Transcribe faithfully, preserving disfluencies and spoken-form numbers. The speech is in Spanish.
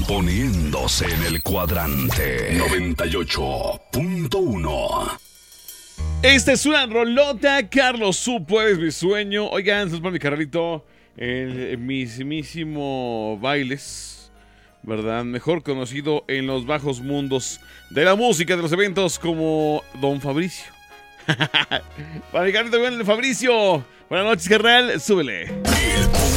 poniéndose en el cuadrante noventa y ocho punto uno. Esta es una rolota, Carlos Supo, es mi sueño. Oigan, saludos para mi carrito, el mismísimo Bailes, ¿verdad? Mejor conocido en los bajos mundos de la música, de los eventos, como Don Fabricio. Para mi carrito, bien, Fabricio. Buenas noches, carnal, súbele.